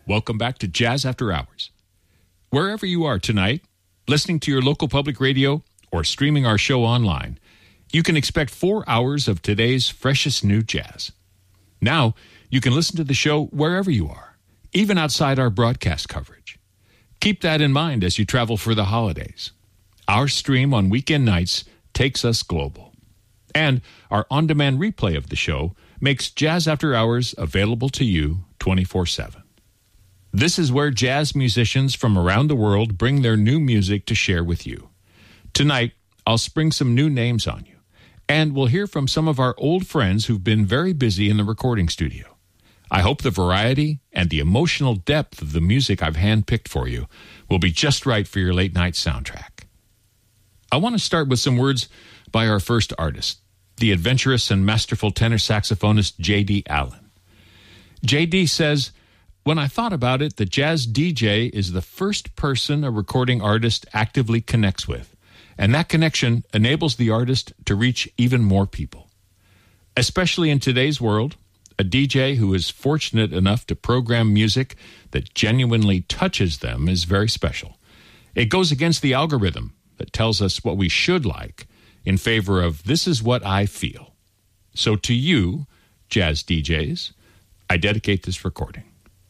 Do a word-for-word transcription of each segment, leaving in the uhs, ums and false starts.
Welcome back to Jazz After Hours. Wherever you are tonight, listening to your local public radio or streaming our show online, you can expect four hours of today's freshest new jazz. Now, you can listen to the show wherever you are, even outside our broadcast coverage. Keep that in mind as you travel for the holidays. Our stream on weekend nights takes us global. And our on-demand replay of the show makes Jazz After Hours available to you twenty-four seven. This is where jazz musicians from around the world bring their new music to share with you. Tonight, I'll spring some new names on you, and we'll hear from some of our old friends who've been very busy in the recording studio. I hope the variety and the emotional depth of the music I've handpicked for you will be just right for your late-night soundtrack. I want to start with some words by our first artist, the adventurous and masterful tenor saxophonist J D Allen. J D says, "When I thought about it, the jazz D J is the first person a recording artist actively connects with, and that connection enables the artist to reach even more people. Especially in today's world, a D J who is fortunate enough to program music that genuinely touches them is very special. It goes against the algorithm that tells us what we should like in favor of this is what I feel. So to you, jazz D Js, I dedicate this recording."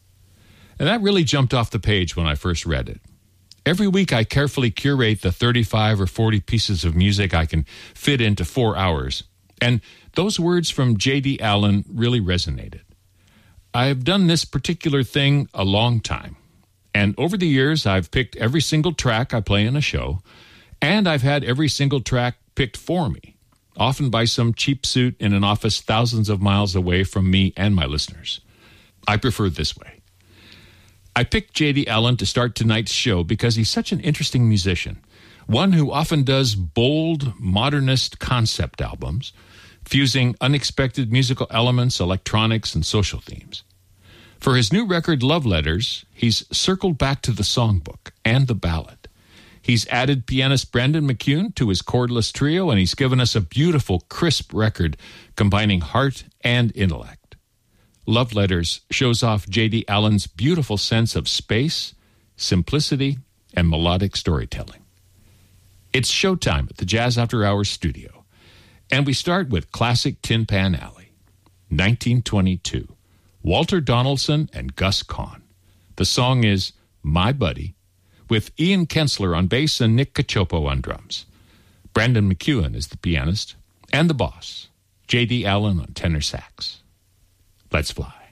And that really jumped off the page when I first read it. Every week I carefully curate the thirty-five or forty pieces of music I can fit into four hours. And those words from J D Allen really resonated. I have done this particular thing a long time. And over the years, I've picked every single track I play in a show, and I've had every single track picked for me, often by some cheap suit in an office thousands of miles away from me and my listeners. I prefer this way. I picked J D Allen to start tonight's show because he's such an interesting musician, one who often does bold, modernist concept albums, fusing unexpected musical elements, electronics, and social themes. For his new record, Love Letters, he's circled back to the songbook and the ballad. He's added pianist Brandon McCune to his cordless trio, and he's given us a beautiful, crisp record combining heart and intellect. Love Letters shows off J D Allen's beautiful sense of space, simplicity, and melodic storytelling. It's showtime at the Jazz After Hours studio, and we start with classic Tin Pan Alley, nineteen twenty-two, Walter Donaldson and Gus Kahn. The song is My Buddy, with Ian Kensler on bass and Nick Cacioppo on drums. Brandon McCune is the pianist, and the boss, J D Allen on tenor sax. Let's fly.